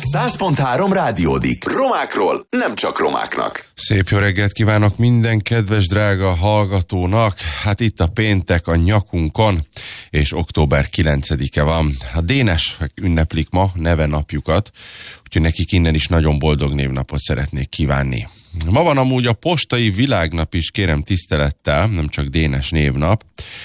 100.3 rádiódik. Romákról, nem csak romáknak. Szép jó reggelt kívánok minden kedves drága hallgatónak. Hát itt a péntek a nyakunkon, és október 9-e van. A Dénesek ünneplik ma nevenapjukat, úgyhogy nekik innen is nagyon boldog névnapot szeretnék kívánni. Ma van amúgy a postai világnap is, kérem tisztelettel, nem csak Dénes névnap.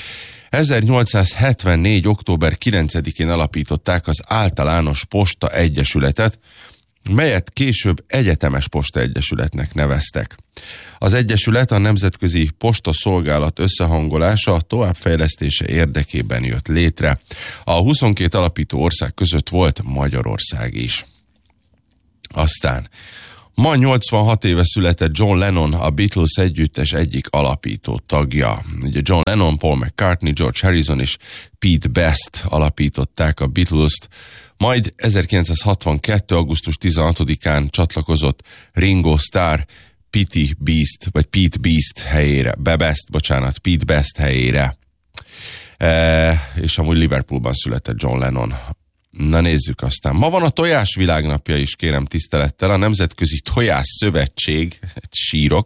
1874. október 9-én alapították az Általános Posta Egyesületet, melyet később Egyetemes Posta Egyesületnek neveztek. Az egyesület a nemzetközi postaszolgálat összehangolása, továbbfejlesztése érdekében jött létre. A 22 alapító ország között volt Magyarország is. Aztán ma 86 éve született John Lennon, a Beatles együttes egyik alapító tagja. Ugye John Lennon, Paul McCartney, George Harrison és Pete Best alapították a Beatles-t, majd 1962. augusztus 16-án csatlakozott Ringo Starr Pete Best helyére, Pete Best helyére. És amúgy Liverpoolban született John Lennon. Na nézzük aztán. Ma van a tojás világnapja is, kérem tisztelettel. A Nemzetközi Tojás Szövetség, sírok,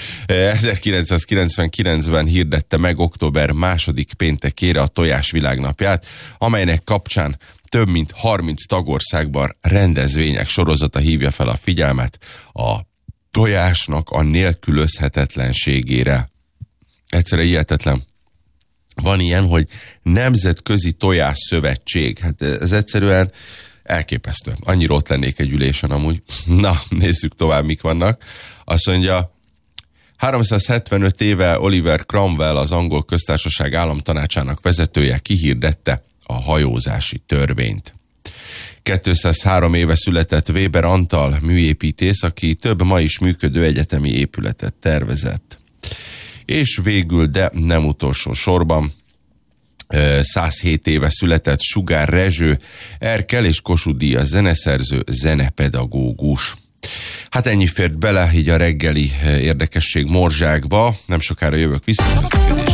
1999-ben hirdette meg október 2. péntekére a tojás világnapját, amelynek kapcsán több mint 30 tagországban rendezvények sorozata hívja fel a figyelmet a tojásnak a nélkülözhetetlenségére. Egyszerűen hihetetlen. Van ilyen, hogy Nemzetközi Tojás Szövetség. Hát ez egyszerűen elképesztő. Annyira ott lennék egy ülésen amúgy. Na, nézzük tovább, mik vannak. Azt mondja, 375 éve Oliver Cromwell, az Angol Köztársaság államtanácsának vezetője kihirdette a hajózási törvényt. 203 éve született Weber Antal, műépítész, aki több ma is működő egyetemi épületet tervezett. És végül, de nem utolsó sorban, 107 éve született Sugár Rezső, Erkel és Kossuth Díjas zeneszerző, zenepedagógus. Hát ennyi fért bele így a reggeli érdekesség morzsákba, nem sokára jövök vissza.